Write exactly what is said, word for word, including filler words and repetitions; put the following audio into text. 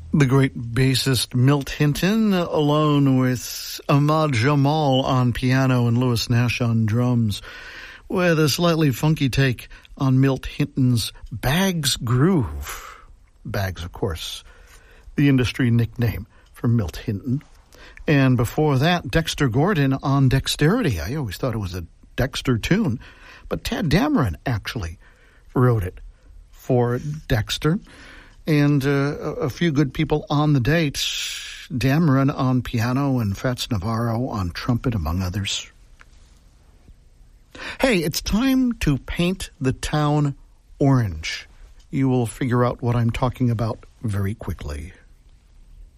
The great bassist Milt Hinton, along with Ahmad Jamal on piano and Louis Nash on drums, with a slightly funky take on Milt Hinton's Bags Groove. Bags, of course, the industry nickname for Milt Hinton. And before that, Dexter Gordon on Dexterity. I always thought it was a Dexter tune, but Tad Dameron actually wrote it for Dexter. And uh, a few good people on the date. Dameron on piano and Fats Navarro on trumpet, among others. Hey, it's time to paint the town orange. You will figure out what I'm talking about very quickly.